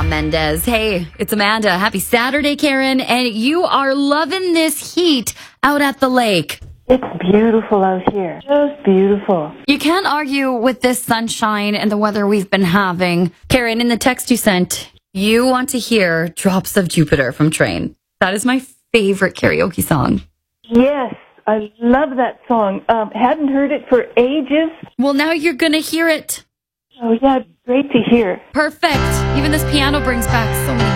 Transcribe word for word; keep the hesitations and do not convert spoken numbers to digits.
Shawn Mendes. Hey, it's Amanda. Happy Saturday, Karen. And you are loving this heat out at the lake. It's beautiful out here. Just beautiful. You can't argue with this sunshine and the weather we've been having. Karen, in the text you sent, you want to hear Drops of Jupiter from Train. That is my favorite karaoke song. Yes, I love that song. Um, hadn't heard it for ages. Well, now you're going to hear it. Oh, yeah, great to hear. Perfect. Even this piano brings back so many